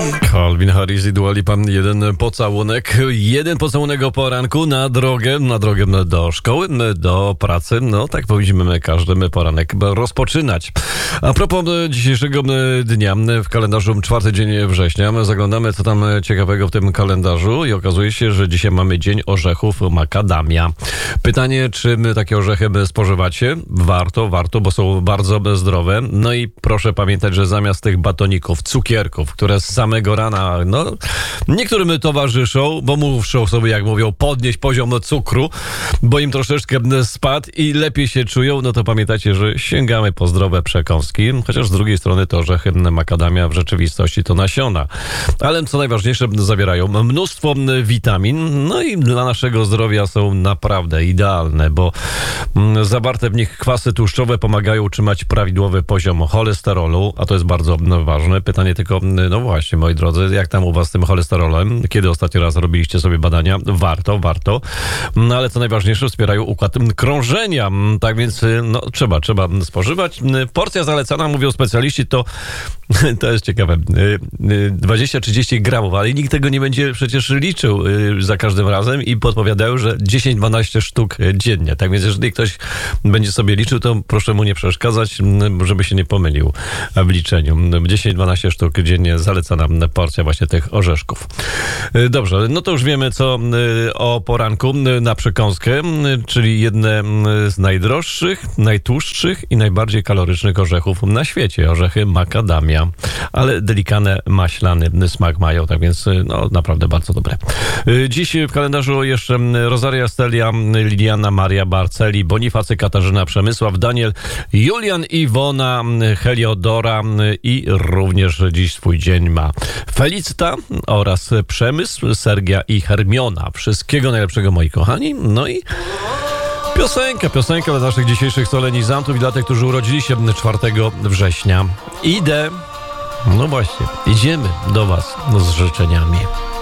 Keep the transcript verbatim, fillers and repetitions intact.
Calvin Harris i Dua Lipa. Jeden pocałunek, jeden pocałunek o poranku na drogę, na drogę do szkoły, do pracy. No tak powinniśmy każdy poranek rozpoczynać. A propos dzisiejszego dnia, w kalendarzu czwarty dzień września, zaglądamy co tam ciekawego w tym kalendarzu i okazuje się, że dzisiaj mamy dzień orzechów makadamia. Pytanie, czy my takie orzechy spożywacie? Warto, warto, bo są bardzo zdrowe. No i proszę pamiętać, że zamiast tych batoników, cukierków, które z samego rana, no, niektórym towarzyszą, bo muszą sobie, jak mówią, podnieść poziom cukru, bo im troszeczkę spadł i lepiej się czują, no to pamiętajcie, że sięgamy po zdrowe przekąski, chociaż z drugiej strony to orzechy makadamia w rzeczywistości to nasiona. Ale co najważniejsze, zawierają mnóstwo witamin, no i dla naszego zdrowia są naprawdę idealne, bo zawarte w nich kwasy tłuszczowe pomagają utrzymać prawidłowy poziom cholesterolu, a to jest bardzo ważne. Pytanie tylko, no właśnie, moi drodzy, jak tam u was z tym cholesterolem? Kiedy ostatni raz robiliście sobie badania? Warto, warto. No ale co najważniejsze, wspierają układ krążenia. Tak więc, no trzeba, trzeba spożywać. Porcja zalecana, mówią specjaliści, to to jest ciekawe, dwadzieścia trzydzieści gramów, ale nikt tego nie będzie przecież liczył za każdym razem i podpowiadają, że dziesięć dwanaście sztuk dziennie. Tak więc jeżeli ktoś będzie sobie liczył, to proszę mu nie przeszkadzać, żeby się nie pomylił w liczeniu. dziesięć dwanaście sztuk dziennie zalecana porcja właśnie tych orzeszków. Dobrze, no to już wiemy co o poranku na przekąskę, czyli jedne z najdroższych, najtłustszych i najbardziej kalorycznych orzechów na świecie. Orzechy makadamia. Ale delikatny, maślany smak mają, tak więc no naprawdę bardzo dobre. Dziś w kalendarzu jeszcze Rosaria Stelia, Liliana Maria Barceli, Bonifacy Katarzyna Przemysław, Daniel, Julian, Iwona, Heliodora i również dziś swój dzień ma Felicita oraz Przemysł, Sergia i Hermiona. Wszystkiego najlepszego, moi kochani. No i Piosenka, piosenka dla naszych dzisiejszych solenizantów i dla tych, którzy urodzili się czwartego września. Idę, no właśnie, idziemy do was z życzeniami.